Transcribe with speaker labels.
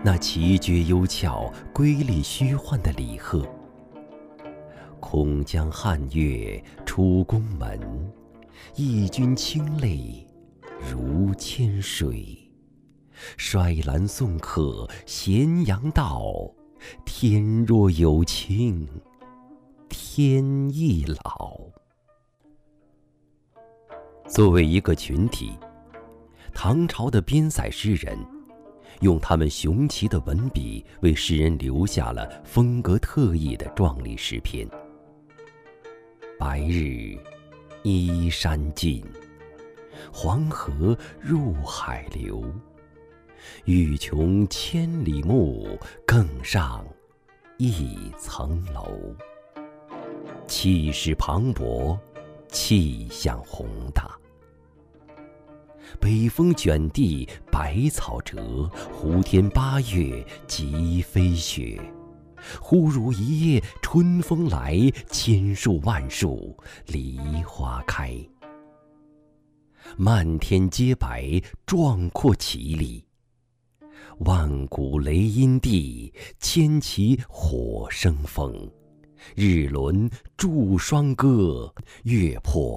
Speaker 1: 那奇绝幽峭、瑰丽虚幻的李贺。空江汉月出宫门，义军清泪如千水。衰兰送客咸阳道，天若有情天亦老。作为一个群体，唐朝的边塞诗人用他们雄奇的文笔，为世人留下了风格特异的壮丽诗篇。白日依山尽，黄河入海流。欲穷千里目，更上一层楼。气势磅礴，气象宏大。北风卷地百草折，胡天八月即飞雪。忽如一夜春风来，千树万树梨花开。漫天皆白，壮阔绮丽。万古雷音地，千骑火生风。日轮祝双歌，月破